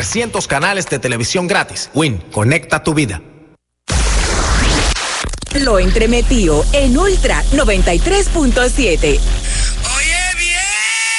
300 canales de televisión gratis. Win, conecta tu vida. Lo entremetió en Ultra 93.7.